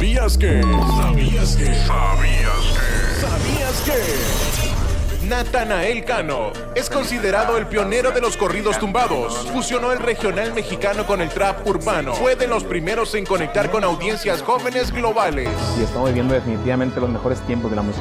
¿Sabías que? ¿Sabías que? ¿Sabías que? Natanael Cano es considerado el pionero de los corridos tumbados. Fusionó el regional mexicano con el trap urbano. Fue de los primeros en conectar con audiencias jóvenes globales. Y estamos viviendo definitivamente los mejores tiempos de la música.